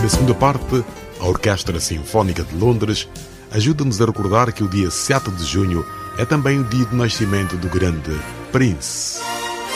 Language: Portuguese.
Na segunda parte, a Orquestra Sinfónica de Londres ajuda-nos a recordar que o dia 7 de junho é também o dia do nascimento do grande Prince.